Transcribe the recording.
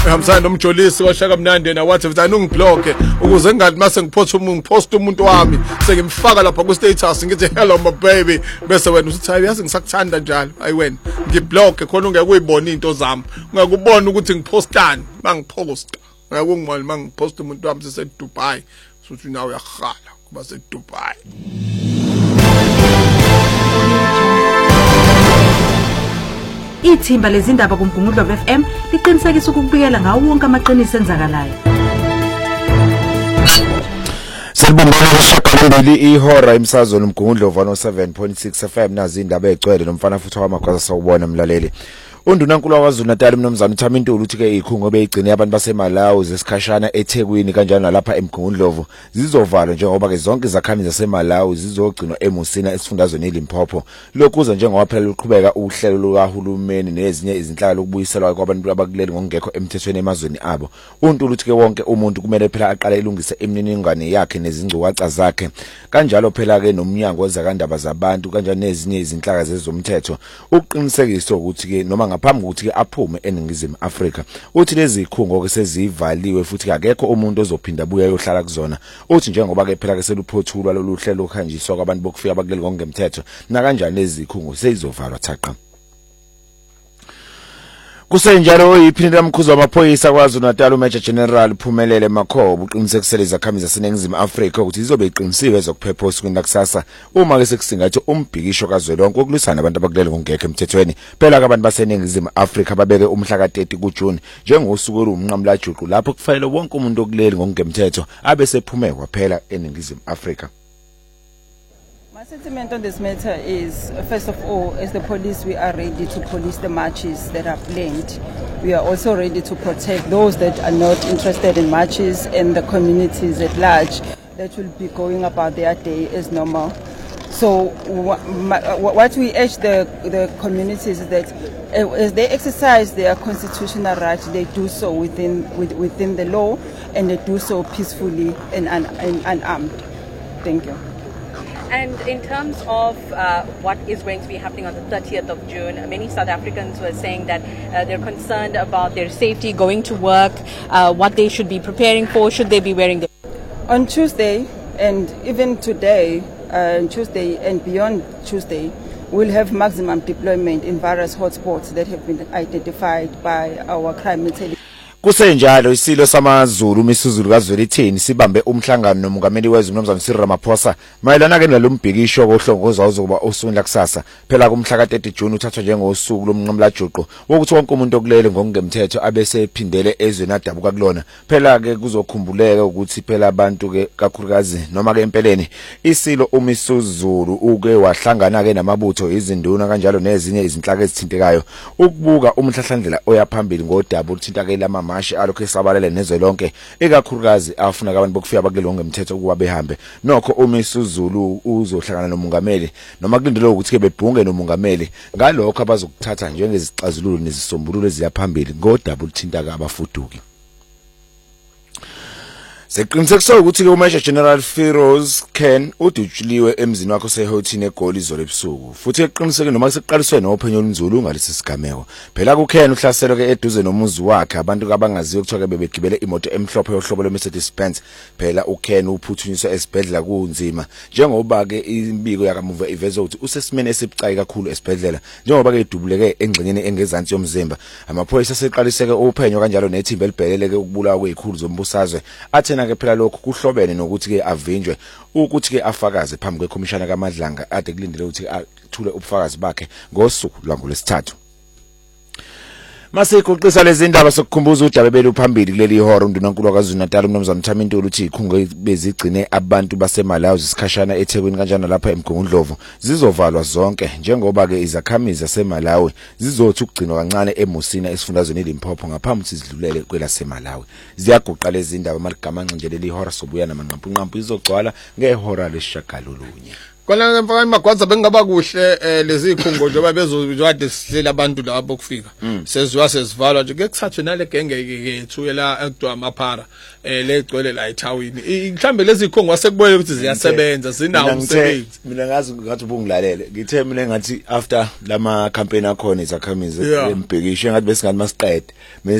ehambisana nomjolisi washaka mnandi na wathi mfana ungiblock ukuze ngingathi mase ngipost umuntu wami sengimfaka lapha ku status ngithi hello my baby bese wena uthi hayi yazi ngisakuthanda njalo hayi wena ngiblock khona ungeke uyibone into zami ungakubona ukuthi ngipostani mangiposta ngakungibona mangipost umuntu wami sese Dubai sothi nawe uyakhala kuba se Dubai. Ithimba lezindaba kuMgungundlovu FM liqinisekisa ukubikela ngawo wonke amaqiniso enzakalayo. Sibonga ngeshaqambili ihora emsazweni uMgungundlovu 107.6 FM nazi indaba egcwele nomfana futhi wamagwaza sawubona mlaleli. Undunankulu waKwaZulu Natal mnomzana uThamintuli uthi ke ikhungo beyigcine abantu baseMalawi zesikhashana eThekwini kanjalo nalapha eMgungundlovu zizovalwa njengoba ke zonke izakhamizi zaseMalawi zizogcinwa eMusina esifundazweni eLimpopo. Lokhuza njengoba phela luqhubeka uhlelo lukahulumeni nezinye izinhlaka lokubuyiselwa kwabantu abakuleli ngokungekho emthethweni emazweni abo. Untuli uthi ke wonke umuntu kumele phela aqale elungise imininingwane yakhe nezingcukaca zakhe. Kanjalo phela ke nomnyango wezakandaba zabantu kanjalo nezinye izinhlaka zezomthetho uqinisekisa ukuthi ke noma ngaphambi ukuthi ke aphume eNingizimu Afrika. Uthi lezi ikhungo ke sezivaliwe futhi akekho umuntu ozophinda buya yohlala kuzona. Uthi njengoba ke phela ke seluphothulwa lolu hlelo lokhanjiswa kwabantu bokufika abakuleli ngokungemthetho na kanjani lezi ikhungo sezizovalwa thaqa. Kusenjalo iphindela umkhuzo wamaphoyisa kwaZulu Natal uMajor General Phumelele Makhoba uqinisekisela izakhamizi zaseNingizimu Afrika ukuthi izobe iqinisiwe ezokuphepha osukwini lakusasa uma ke sekusingathi umbhikisho kazwelonke wokulisana abantu abakuleli ngokungekho emthethweni. Phela abantu baseNingizimu Afrika babeke umhla ka-30 kuJuni njengosuku olumnqamla juqu lapho kufanele wonke umuntu okuleli ngokungemthetho abe sephume kwaphela eNingizimu Afrika. My sentiment on this matter is, first of all, as the police, we are ready to police the marches that are planned. We are also ready to protect those that are not interested in marches and the communities at large that will be going about their day as normal. So what we urge the communities is that as they exercise their constitutional rights, they do so within the law and they do so peacefully and unarmed. Thank you. And in terms of what is going to be happening on the 30th of June, many South Africans were saying that they're concerned about their safety, going to work, what they should be preparing for, should they be wearing the... On Tuesday, and even today, Tuesday and beyond Tuesday, we'll have maximum deployment in various hotspots that have been identified by our crime intelligence. Kusenjalo isilo samaZulu uMisuzulu kaZwelithini sibambe umhlangano nomongameli wezwe uMnumzana Cyril Ramaphosa mayelana ke nalombhikisho kohlongoza ozokuba osukwini lakusasa. Phela kumhla ka-30 June uthathwa njengosuku lomnqamla juqu wokuthi wonke umuntu okulele ngokungemthetho abese ephindele ezweni adabuka kulona. Phela ke kuzokhumbuleka ukuthi phela abantu ke kakhulukazi noma ke empeleni isilo uMisuzulu uke wahlangana ke namabutho izinduna kanjalo nezinye izinhlaka ezithintekayo ukubuka umhlahlandlela oyaphambili ngodabu uthinta ke lama mashi alokho esabalele nezwe lonke ekakhulukazi afuna abantu bokufika abakuleli ngokungemthetho ukuba behambe. Nokho uMisuzulu uzohlangana nomongameli noma kulindelwe ukuthi ke bebhunge nomongameli ngalokho abazokuthatha njengezixazululo nezisombululo eziyaphambili ngodabu uthinta ke abafuduki. Seqinisekisa ukuthi ke uMajor General Firoz Khan udutshuliwe emzini wakhe seHoughton eGoli izolo ebusuku futhi eqiniseke noma sekuqaliswe nophenyo olunzulu ngalesi sigameko. Phela kuKhan uhlaselo ke eduze nomuzi wakhe abantu abangaziyo kuthiwa ke bebegibele imoto emhlophe yohlobo lweMercedes Benz. Phela uKhan uphuthunyiswa esibhedlela kunzima njengoba ke imbiko yakamuva iveza ukuthi usesimene esibucayi kakhulu esibhedlela njengoba ke idubuleke engxenyeni engezansi yomzimba. Amaphoyisa seqaliseke uphenyo kanjalo nethimba elibheleleke ukubulawa kwezikhulu zombusazwe athena ke phela lokho kuhlobene nokuthi ke avinjwe ukuthi ke afakaze phambi kwekhomishana kaMadlanga ade kulindele ukuthi athule ubufakazi bakhe ngosuku lwangolesithathu. Mase iqoqisa lezi indaba sokukhumbuza udaba beluphambili kuleli ihora undunankulu waKwaZulu Natal uMnumzana Thamintuli uthi ikhungo bezigcine abantu baseMalawi isikhashana eThekwini kanjalo lapha eMgungundlovu zizovalwa zonke njengoba ke izakhamizi zaseMalawi zizothi ukugcinwa kancane eMusina esifundazweni eLimpopo ngaphambi ukuthi zidlulele kwelaseMalawi. Ziyaguqa lezi indaba maligamanxa nje leli ihora sobuya namanqampunqampu izogcwala ngehora lesishagalolunye. Kona mfana magwaza bengaba kuhle lezi ikhungo njengoba bezozwade sihlela abantu labo kufika seziwa sezivalwa nje ke kuthathwe nale genge yethu la ekudwa amaphara legcwele la eThawini mhlambe lezi ikhungo wasekubonile ukuthi ziyasebenza zinawo umsebenzi. Mina ngazi ngathi ubungilalele ngithe mina ngathi after lama campaign akhona izakhamizi embhekisho ngathi besingathi masiqede